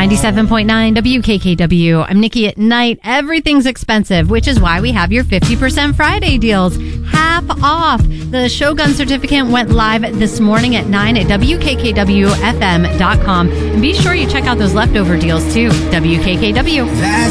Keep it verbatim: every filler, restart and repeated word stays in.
ninety-seven point nine W K K W. I'm Nikki at Night. Everything's expensive, which is why we have your fifty percent Friday deals. Half off. The Shogun certificate went live this morning at nine at W K K W F M dot com. And be sure you check out those leftover deals too. W K K W. That's